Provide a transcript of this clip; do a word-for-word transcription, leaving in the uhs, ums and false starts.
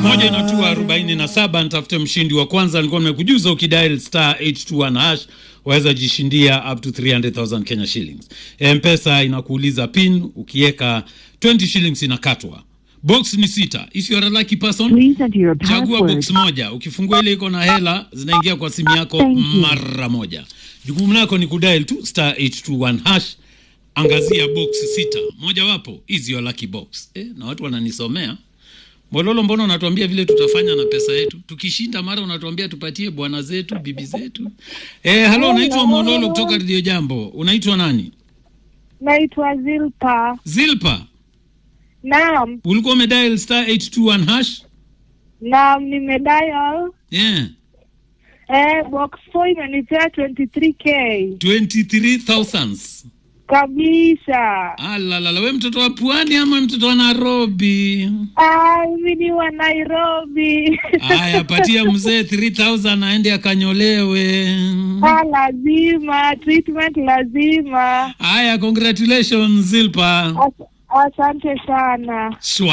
Moja na tu arobaini na saba. Nitafute mshindi wa kwanza. Nilikuwa nimekujuza ukidial star eight two one hash waweza jishindia up to three hundred thousand Kenya shillings. M-Pesa inakuuliza pin, ukiweka twenty shillings inakatwa. Box ni sita. If you are a lucky person, chagua box moja. Ukifungua ile iko na hela zinaingia kwa simu yako mara moja. Jukumu lako ni kudial tu star eight two one hash. Angazia box sita. Moja wapo is your lucky box. Eh, na watu wananisomea. Mololo, mbona unatuambia vile tutafanya na pesa yetu? Tukishinda mara unatuambia tupatie bwana zetu, bibi zetu. Eh, hello, naitwa Mololo kutoka Radio Jambo. Unaitwa nani? Naitwa Zilpa. Zilpa? Naam. Ulikuwa umedial star eight two one hash? Naam, nimedial. Yeah. Eh, box four imenipea twenty-three K. twenty-three thousand. Kabisa. Ala la la, wewe mtoto wa Pwani ama mtoto wa Nairobi? Ah, mimi wa Nairobi. Aya, patia mzee three thousand aende akanyolewe. Ah, lazima, treatment lazima. Aya, congratulations Zilpa. As- asante sana. Shwa.